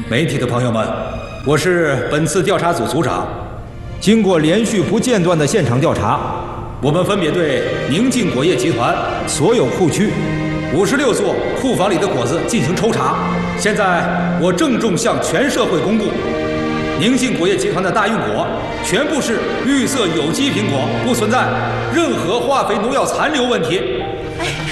媒体的朋友们，我是本次调查组组长。经过连续不间断的现场调查，我们分别对宁晋果业集团所有库区56座库房里的果子进行抽查。现在我郑重向全社会公布，宁晋果业集团的大运果全部是绿色有机苹果，不存在任何化肥农药残留问题。 哎，